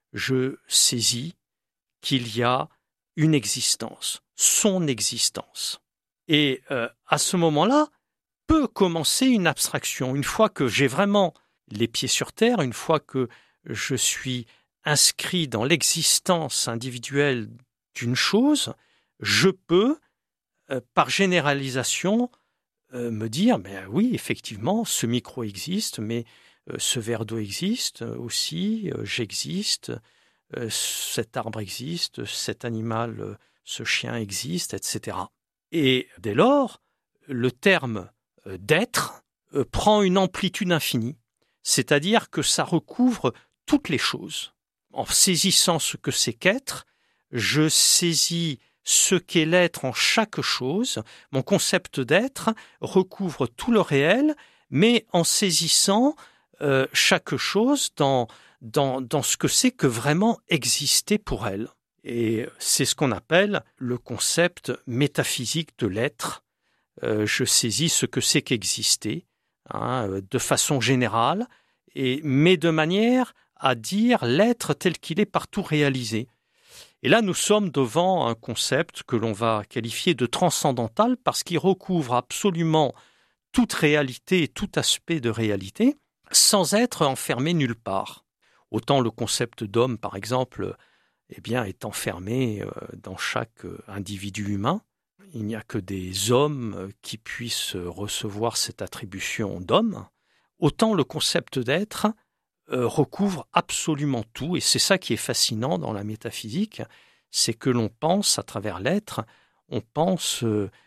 je saisis qu'il y a une existence, son existence. Et à ce moment-là, peut commencer une abstraction. Une fois que j'ai vraiment les pieds sur terre, une fois que je suis inscrit dans l'existence individuelle d'une chose, je peux, par généralisation, me dire, mais oui, effectivement, ce micro existe, mais ce verre d'eau existe aussi, j'existe, cet arbre existe, cet animal, ce chien existe, etc. Et dès lors, le terme d'être prend une amplitude infinie, c'est-à-dire que ça recouvre toutes les choses. En saisissant ce que c'est qu'être, je saisis ce qu'est l'être en chaque chose. Mon concept d'être recouvre tout le réel, mais en saisissant chaque chose dans ce que c'est que vraiment exister pour elle. Et c'est ce qu'on appelle le concept métaphysique de l'être. Je saisis ce que c'est qu'exister, de façon générale, mais de manière à dire l'être tel qu'il est partout réalisé. Et là, nous sommes devant un concept que l'on va qualifier de transcendantal parce qu'il recouvre absolument toute réalité et tout aspect de réalité sans être enfermé nulle part. Autant le concept d'homme, par exemple, est enfermé dans chaque individu humain. Il n'y a que des hommes qui puissent recevoir cette attribution d'homme. Autant le concept d'être recouvre absolument tout, et c'est ça qui est fascinant dans la métaphysique, c'est que l'on pense à travers l'être, on pense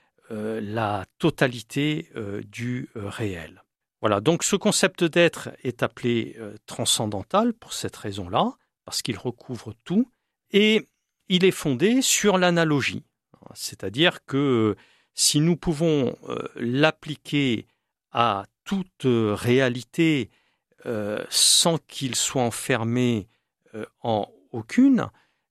la totalité du réel. Voilà, donc ce concept d'être est appelé transcendantal pour cette raison-là, parce qu'il recouvre tout, et il est fondé sur l'analogie. C'est-à-dire que si nous pouvons l'appliquer à toute réalité sans qu'il soit enfermé en aucune,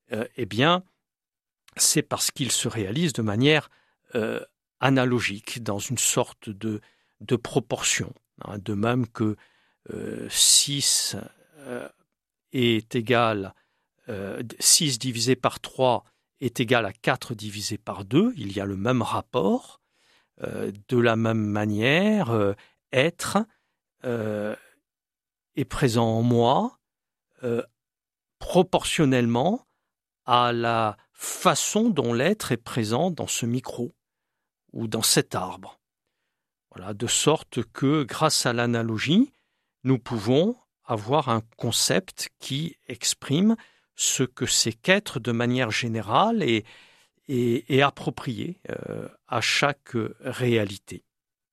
c'est parce qu'il se réalise de manière analogique, dans une sorte de proportion. De même que 6 est égal, 6 divisé par 3 est égal à 4 divisé par 2, il y a le même rapport. De la même manière, être est présent en moi proportionnellement à la façon dont l'être est présent dans ce micro ou dans cet arbre. Voilà, de sorte que grâce à l'analogie, nous pouvons avoir un concept qui exprime ce que c'est qu'être de manière générale et appropriée à chaque réalité.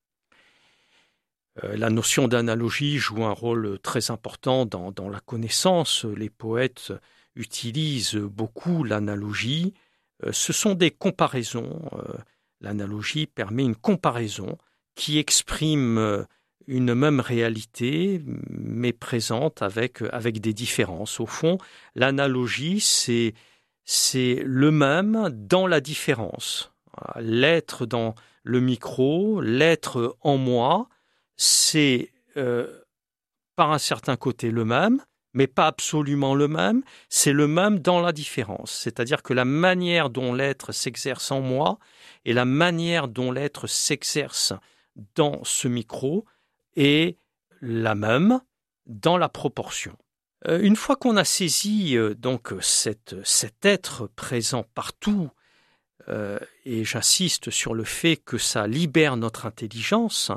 La notion d'analogie joue un rôle très important dans la connaissance. Les poètes utilisent beaucoup l'analogie. Ce sont des comparaisons. L'analogie permet une comparaison qui exprime une même réalité, mais présente avec des différences. Au fond, l'analogie, c'est le même dans la différence. L'être dans le micro, l'être en moi, c'est par un certain côté le même, mais pas absolument le même, c'est le même dans la différence. C'est-à-dire que la manière dont l'être s'exerce en moi et la manière dont l'être s'exerce dans ce micro est la même dans la proportion. Une fois qu'on a saisi donc cet être présent partout, et j'insiste sur le fait que ça libère notre intelligence,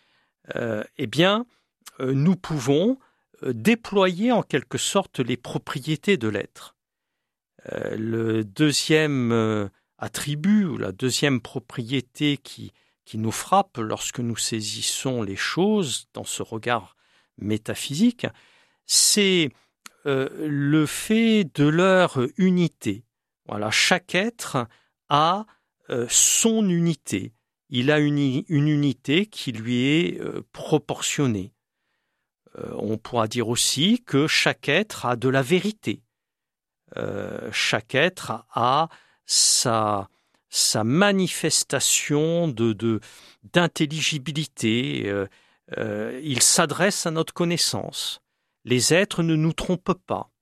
nous pouvons déployer en quelque sorte les propriétés de l'être. Le deuxième attribut ou la deuxième propriété qui nous frappe lorsque nous saisissons les choses dans ce regard métaphysique, c'est le fait de leur unité. Voilà, chaque être a son unité. Il a une unité qui lui est proportionnée. On pourra dire aussi que chaque être a de la vérité. Chaque être a sa manifestation d'intelligibilité. Il s'adresse à notre connaissance. Les êtres ne nous trompent pas.